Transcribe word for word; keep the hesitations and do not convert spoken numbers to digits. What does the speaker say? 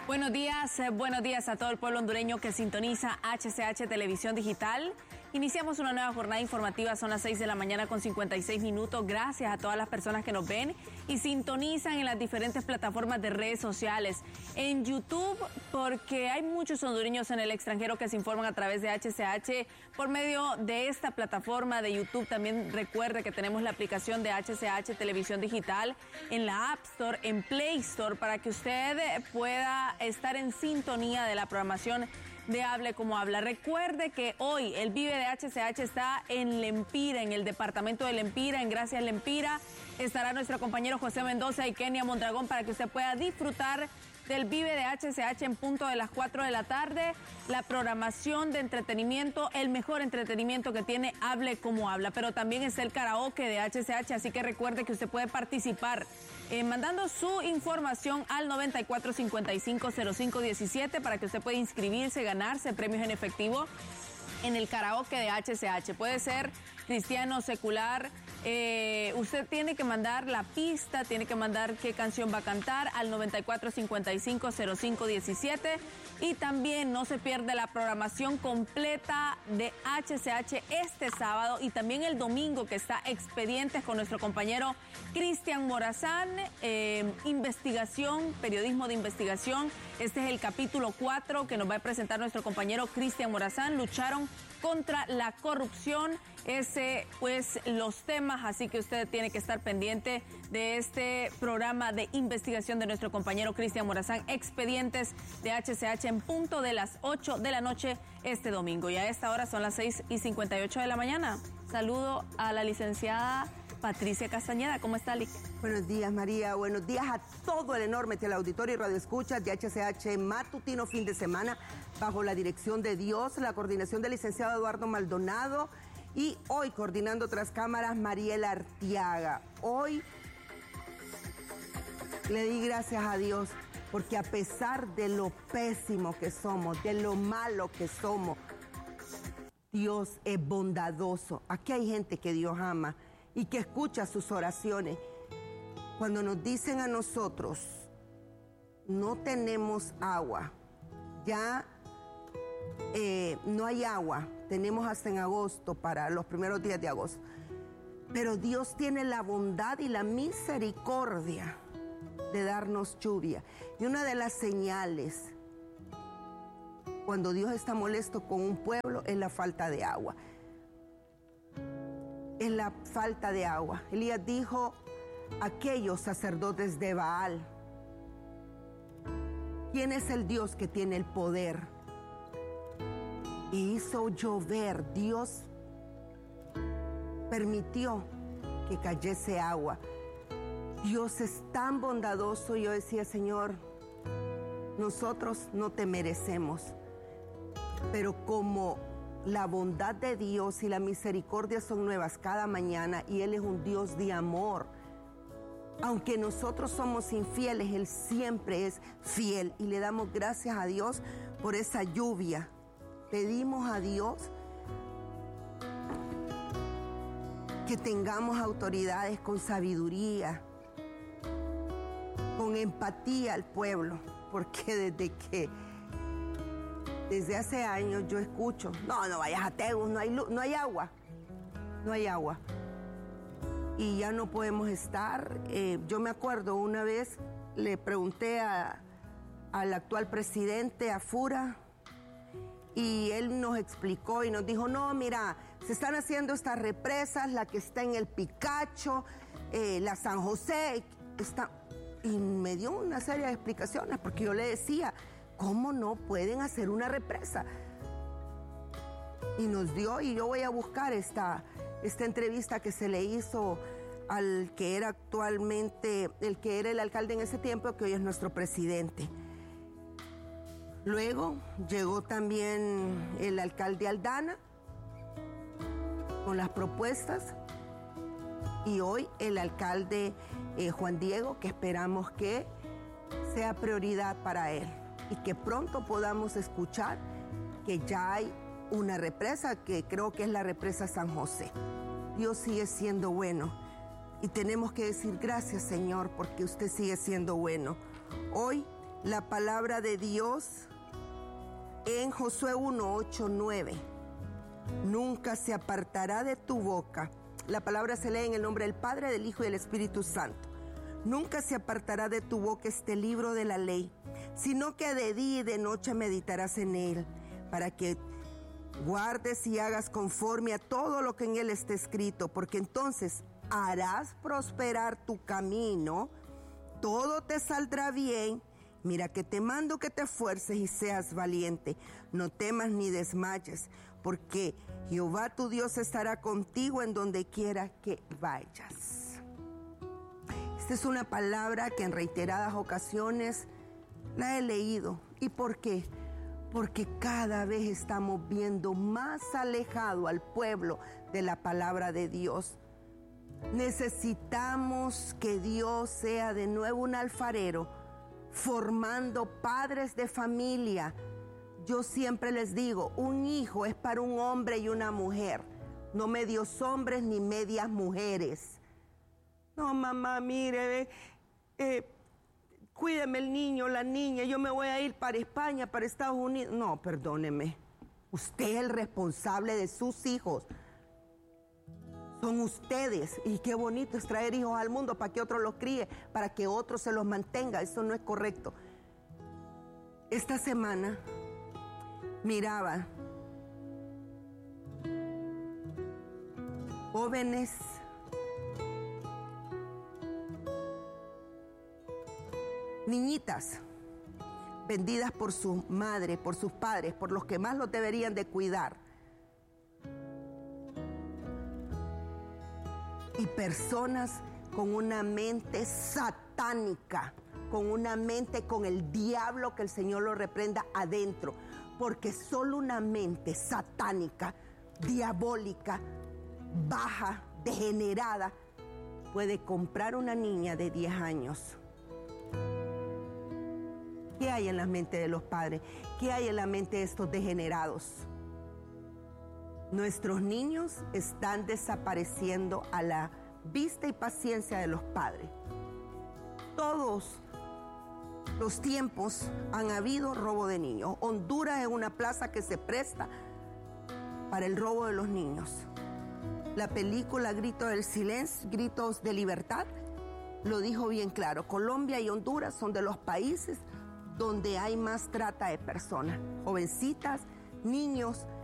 Buenos días, eh, buenos días a todo el pueblo hondureño que sintoniza H C H Televisión Digital. Iniciamos una nueva jornada informativa, son las seis de la mañana con cincuenta y seis minutos. Gracias a todas las personas que nos ven y sintonizan en las diferentes plataformas de redes sociales. En YouTube, porque hay muchos hondureños en el extranjero que se informan a través de H C H por medio de esta plataforma de YouTube. También recuerde que tenemos la aplicación de H C H Televisión Digital en la App Store, en Play Store, para que usted pueda estar en sintonía de la programación de Hable Como Habla. Recuerde que hoy el Vive de H C H está en Lempira, en el departamento de Lempira, en Gracias Lempira. Estará nuestro compañero José Mendoza y Kenia Mondragón para que usted pueda disfrutar del Vive de H C H en punto de las cuatro de la tarde. La programación de entretenimiento, el mejor entretenimiento que tiene Hable Como Habla. Pero también está el karaoke de H C H, así que recuerde que usted puede participar eh, mandando su información al noventa y cuatro cincuenta y cinco cero cinco diecisiete para que usted pueda inscribirse, ganarse premios en efectivo en el karaoke de H C H. Puede ser cristiano, secular. Eh, usted tiene que mandar la pista, tiene que mandar qué canción va a cantar al noventa y cuatro cincuenta y cinco cero cinco diecisiete. Y también no se pierde la programación completa de H C H este sábado y también el domingo, que está Expedientes con nuestro compañero Cristian Morazán. Eh, investigación, periodismo de investigación. Este es el capítulo cuatro que nos va a presentar nuestro compañero Cristian Morazán. Lucharon contra la corrupción, ese pues los temas, así que usted tiene que estar pendiente de este programa de investigación de nuestro compañero Cristian Morazán, Expedientes de H C H en punto de las ocho de la noche este domingo. Y a esta hora son las seis y cincuenta y ocho de la mañana. Saludo a la licenciada Patricia Castañeda. ¿Cómo está, Lic? Buenos días, María. Buenos días a todo el enorme teleauditorio y radioescuchas de H C H Matutino Fin de Semana, bajo la dirección de Dios, la coordinación del licenciado Eduardo Maldonado y hoy coordinando otras cámaras Mariela Artiaga. Hoy le di gracias a Dios porque a pesar de lo pésimo que somos, de lo malo que somos, Dios es bondadoso. Aquí hay gente que Dios ama y que escucha sus oraciones. Cuando nos dicen a nosotros, no tenemos agua, ya eh, no hay agua, tenemos hasta en agosto, para los primeros días de agosto, pero Dios tiene la bondad y la misericordia de darnos lluvia. Y una de las señales cuando Dios está molesto con un pueblo es la falta de agua. Es la falta de agua. Elías dijo: aquellos sacerdotes de Baal, ¿quién es el Dios que tiene el poder? Y hizo llover. Dios permitió que cayese agua. Dios es tan bondadoso. Yo decía: Señor, nosotros no te merecemos, pero como la bondad de Dios y la misericordia son nuevas cada mañana y Él es un Dios de amor, aunque nosotros somos infieles, Él siempre es fiel y le damos gracias a Dios por esa lluvia. Pedimos a Dios que tengamos autoridades con sabiduría, con empatía al pueblo, porque desde que desde hace años yo escucho: no, no vayas a Tegus, no hay luz, no hay agua, no hay agua. Y ya no podemos estar. Eh, yo me acuerdo una vez, le pregunté a, al actual presidente, a Fura, y él nos explicó y nos dijo: no, mira, se están haciendo estas represas, la que está en el Picacho, eh, la San José, está... Y me dio una serie de explicaciones, porque yo le decía: ¿cómo no pueden hacer una represa? Y nos dio, y yo voy a buscar esta, esta entrevista que se le hizo al que era actualmente, el que era el alcalde en ese tiempo, que hoy es nuestro presidente. Luego llegó también el alcalde Aldana con las propuestas, y hoy el alcalde eh, Juan Diego, que esperamos que sea prioridad para él y que pronto podamos escuchar que ya hay una represa, que creo que es la represa San José. Dios sigue siendo bueno y tenemos que decir: gracias, Señor, porque usted sigue siendo bueno. Hoy la palabra de Dios en Josué uno, ocho, nueve. Nunca se apartará de tu boca. La palabra se lee en el nombre del Padre, del Hijo y del Espíritu Santo. Nunca se apartará de tu boca este libro de la ley, sino que de día y de noche meditarás en él, para que guardes y hagas conforme a todo lo que en él está escrito, porque entonces harás prosperar tu camino, todo te saldrá bien. Mira que te mando que te esfuerces y seas valiente, no temas ni desmayes, porque Jehová tu Dios estará contigo en donde quiera que vayas. Esta es una palabra que en reiteradas ocasiones la he leído. ¿Y por qué? Porque cada vez estamos viendo más alejado al pueblo de la palabra de Dios. Necesitamos que Dios sea de nuevo un alfarero, formando padres de familia. Yo siempre les digo, un hijo es para un hombre y una mujer, no medios hombres ni medias mujeres. No, mamá, mire, eh, cuídeme el niño, la niña, yo me voy a ir para España, para Estados Unidos. No, perdóneme, usted es el responsable de sus hijos. Son ustedes, y qué bonito es traer hijos al mundo para que otro los críe, para que otro se los mantenga. Eso no es correcto. Esta semana miraba jóvenes niñitas vendidas por su madre, por sus padres, por los que más los deberían de cuidar. Y personas con una mente satánica, con una mente con el diablo, que el Señor lo reprenda adentro, porque solo una mente satánica, diabólica, baja, degenerada, puede comprar una niña de diez años. ¿Qué hay en la mente de los padres? ¿Qué hay en la mente de estos degenerados? Nuestros niños están desapareciendo a la vista y paciencia de los padres. Todos los tiempos han habido robo de niños. Honduras es una plaza que se presta para el robo de los niños. La película Grito del Silencio, Gritos de Libertad, lo dijo bien claro. Colombia y Honduras son de los países donde hay más trata de personas, jovencitas, niños,